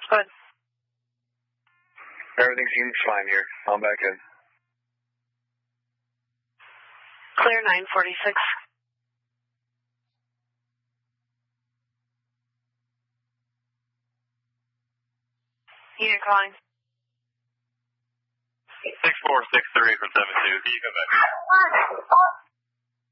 Good. Everything seems fine here. I'm back in. Clear 946. Unit calling. 6463 for 72. Can you come back?